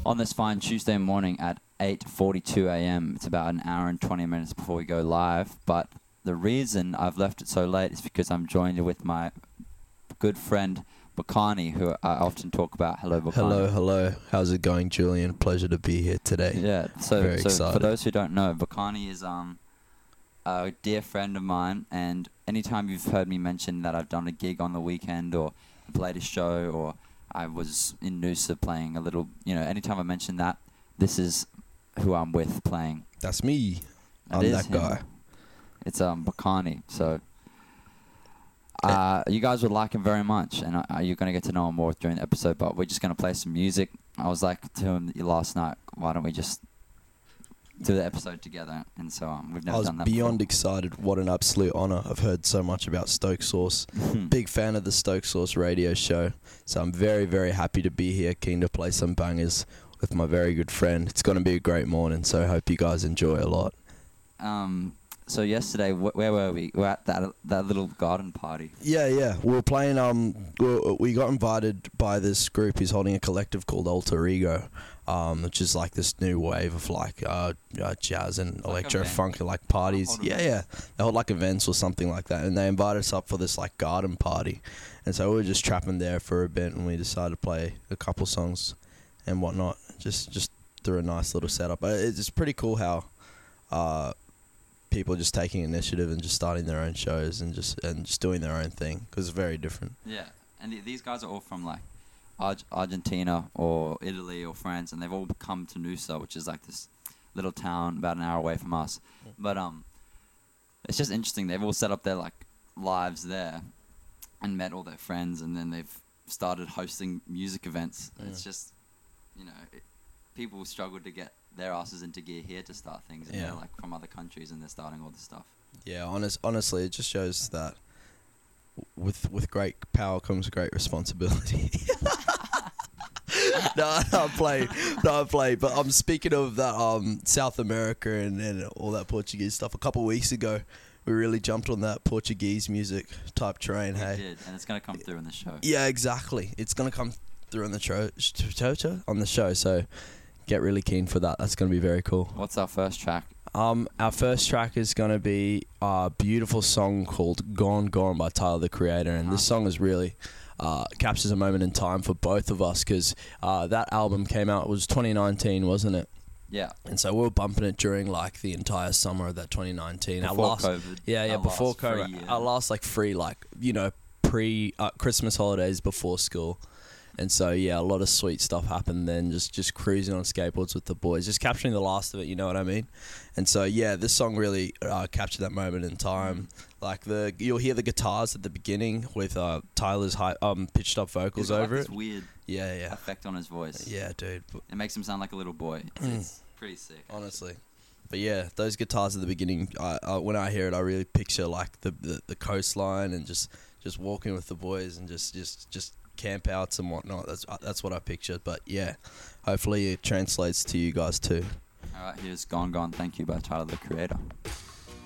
on this fine Tuesday morning at 8:42 a.m. It's about an hour and 20 minutes before we go live. But the reason I've left it so late is because I'm joined with my good friend Bakani, who I often talk about. Hello, Bakani. Hello. How's it going, Julian? Pleasure to be here today. Yeah. So excited. For those who don't know, Bakani is a dear friend of mine, and anytime you've heard me mention that I've done a gig on the weekend or played a show or I was in Noosa playing a little, anytime I mention that, this is who I'm with playing. That's me. I'm that guy. It's Bakani. So you guys would like him very much, and you're going to get to know him more during the episode, but we're just going to play some music. I was like to him last night, why don't we just do the episode together? And so we've never done that before. Beyond excited. What an absolute honour. I've heard so much about Stoke Sauce. Big fan of the Stoke Sauce radio show. So I'm very, very happy to be here, keen to play some bangers with my very good friend. It's going to be a great morning, so I hope you guys enjoy a lot. So yesterday, where were we? We were at that little garden party. Yeah. We were playing. We got invited by this group who's holding a collective called Alter Ego, which is like this new wave of like jazz and electro funk and like parties. Yeah. They hold like events or something like that, and they invited us up for this like garden party, and so we were just trapping there for a bit, and we decided to play a couple songs and whatnot, just through a nice little setup. But it's pretty cool how people just taking initiative and just starting their own shows and just doing their own thing, because it's very different. Yeah, and these guys are all from like Argentina or Italy or France, and they've all come to Noosa, which is like this little town about an hour away from us. But it's just interesting. They've all set up their like lives there and met all their friends, and then they've started hosting music events. It's just, people struggle to get their asses into gear here to start things, and they're like from other countries and they're starting all this stuff. Yeah, honestly, it just shows that with great power comes great responsibility. No, I play. But I'm speaking of that South America and all that Portuguese stuff. A couple of weeks ago, we really jumped on that Portuguese music type train. We did, and it's gonna come through in the show. Yeah, exactly. It's gonna come through on the show. So get really keen for that. That's going to be very cool. What's our first track? Our first track is going to be a beautiful song called Gone Gone by Tyler, the Creator. And this song is really captures a moment in time for both of us, because that album came out, it was 2019, wasn't it? Yeah. And so we were bumping it during like the entire summer of that 2019. Before COVID. Yeah, before COVID. Our last like free, like, pre-Christmas holidays before school. And so, a lot of sweet stuff happened then, just cruising on skateboards with the boys, just capturing the last of it, you know what I mean? And so, this song really captured that moment in time. Like, you'll hear the guitars at the beginning with Tyler's pitched up vocals over it. This weird effect on his voice. Yeah, dude. It makes him sound like a little boy. It's pretty sick. Honestly. But those guitars at the beginning, when I hear it, I really picture like the coastline and just walking with the boys and just camp outs and whatnot. That's what I pictured. But hopefully it translates to you guys too. Alright, here's Gone Gone Thank You by Tyler, the Creator.